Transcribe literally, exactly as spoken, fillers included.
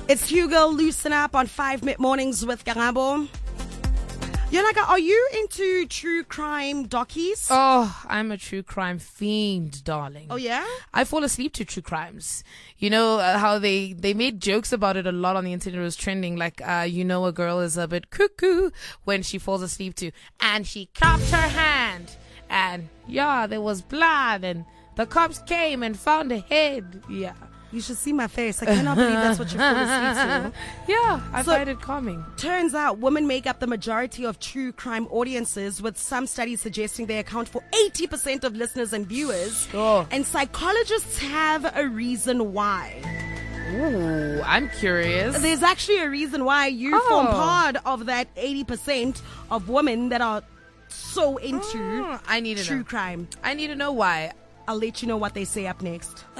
It's Hugo, loosen up on five mid mornings with Garabo. Yonaka, are you into true crime dockies? Oh, I'm a true crime fiend, darling. Oh, yeah? I fall asleep to true crimes. You know uh, how they, they made jokes about it a lot on the internet. It was trending. Like, uh, you know, a girl is a bit cuckoo when she falls asleep to, and she clapped her hand. And, yeah, there was blood. And the cops came and found a head. Yeah. You should see my face. I cannot believe that's what you fall asleep to. Yeah, I So- find it calming. Turns out women make up the majority of true crime audiences, with some studies suggesting they account for eighty percent of listeners and viewers. Oh. And psychologists have a reason why. Ooh, I'm curious. There's actually a reason why you Oh. form part of that eighty percent of women that are so into Mm, I need to true know. crime. I need to know why. I'll let you know what they say up next.